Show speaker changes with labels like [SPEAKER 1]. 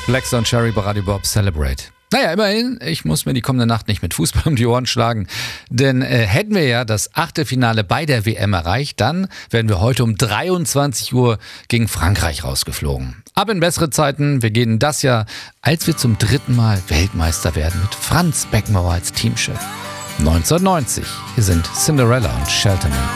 [SPEAKER 1] Blackstone Cherry bei Radio Bob Celebrate. Naja, immerhin, ich muss mir die kommende Nacht nicht mit Fußball um die Ohren schlagen. Denn hätten wir ja das Achtelfinale bei der WM erreicht, dann wären wir heute um 23 Uhr gegen Frankreich rausgeflogen. Ab in bessere Zeiten, wir gehen das Jahr, als wir zum 3. Mal Weltmeister werden, mit Franz Beckenbauer als Teamchef. 1990, hier sind Cinderella und Shelter Man.